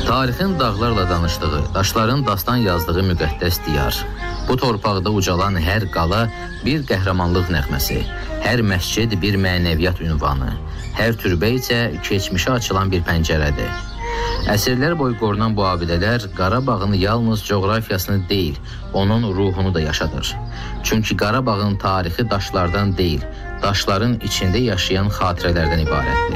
Tarixin dağlarla danışdığı, daşların dastan yazdığı müqəddəs diyar. Bu torpaqda ucalan hər qala bir qəhrəmanlıq nəğməsi, hər məscid bir mənəviyyat ünvanı, hər türbə isə keçmişə açılan bir pəncərədir. Əsrlər boyu qorunan bu abidələr Qarabağın yalnız coğrafiyasını deyil, onun ruhunu da yaşadır. Çünki Qarabağın tarixi daşlardan deyil, daşların içində yaşayan xatirələrdən ibarətdir.